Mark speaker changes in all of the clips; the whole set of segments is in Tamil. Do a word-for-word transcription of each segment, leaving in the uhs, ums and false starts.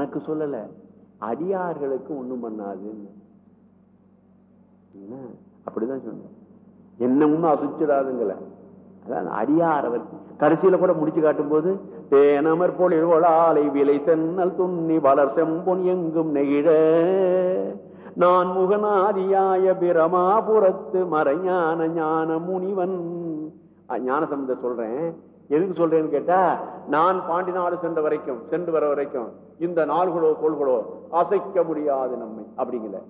Speaker 1: உனக்கு சொல்லல, அடியார்களுக்கு ஒண்ணும் பண்ணாது. அப்படிதான் சொன்ன. என்ன ஒண்ணும் அசுச்சிடாதுங்கள. அதான் அடியார் அவர். கடைசியில கூட முடிச்சு காட்டும் போது, தேனமர் பொழில்வளாலை விலை சென்னல் துண்ணி வளர் செம்பொன் எங்கும் நெகிழ நான் முகநாதியாய பிரமாபுரத்து மறைஞான ஞான முனிவன். ஞானசம்பந்தர் சொல்றேன். எதுக்கு சொல்றேன்னு கேட்டா, நான் பாண்டி நாடு சென்ற வரைக்கும் சென்று வர வரைக்கும் இந்த நாள்களோ கோள்களோ அசைக்க முடியாது நம்மை அப்படிங்கல.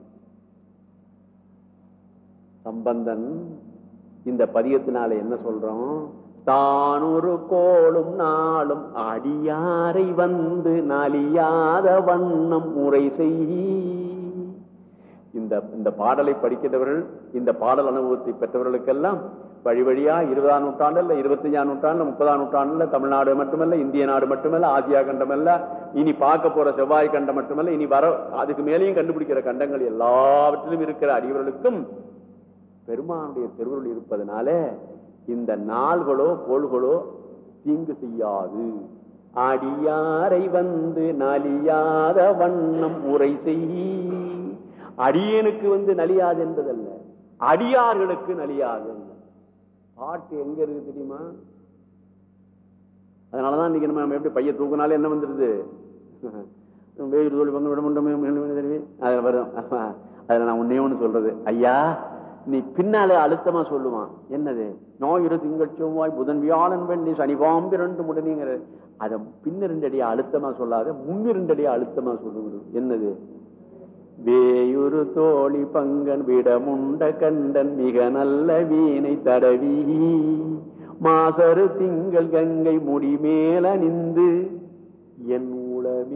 Speaker 1: சம்பந்தன் இந்த பதியத்தினால என்ன சொல்றோம்? தான் ஒரு கோளும் நாளும் அடியாரை வந்து நலியாத வண்ணம் முறை செய். இந்த இந்த பாடலை படிக்கின்றவர்கள், இந்த பாடல் அனுபவத்தை பெற்றவர்களுக்கெல்லாம் வழி வழியா இருபதாம் நூற்றாண்டுல, இருபத்தஞ்சாம் நூற்றாண்டுல, முப்பதாம் நூற்றாண்டுல தமிழ்நாடு மட்டுமல்ல, இந்திய நாடு மட்டுமல்ல, ஆசியா கண்டமல்ல, இனி பார்க்க போற செவ்வாய் கண்டம் மட்டுமல்ல, இனி வர அதுக்கு மேலேயும் கண்டுபிடிக்கிற கண்டங்கள் எல்லாவற்றிலும் இருக்கிற அடியவர்களுக்கும் பெருமானுடைய திருவருள் இருப்பதனால இந்த நாள்களோ கோள்களோ தீங்கு செய்யாது. அடியாரை வந்து நலியாத வண்ணம் உரை செய். அடியனுக்கு வந்து நலியாது என்பதல்ல, அடியார்களுக்கு நலியாது. பாட்டு எங்க இருக்கு தெரியுமா? அதனாலதான் இன்னைக்கு நம்ம எப்படி பைய தூக்கினாலே என்ன வந்துருது, வேறு தோழி பங்கு விட முடியும். அதுல வரும். அதுல நான் ஒன்னே ஒண்ணு சொல்றது, ஐயா நீ பின்னாலே அழுத்தமா சொல்லுவான். என்னது? ஞாயிறு திங்கள் செவ்வாய் புதன் வியாழன் வெள்ளி சனி பாம்பு இரண்டு முடனிங்கிற அதை பின்னிரண்டு அடியா அழுத்தமா சொல்லாத, முன்னிரண்டு அடியா அழுத்தமா சொல்லுகிறது. என்னது? வேயுறு தோழி பங்கன் விடமுண்ட கண்டன் மிக நல்ல வீணை தடவி மாசரு திங்கள் கங்கை முடிமேல நின்று என் உளவி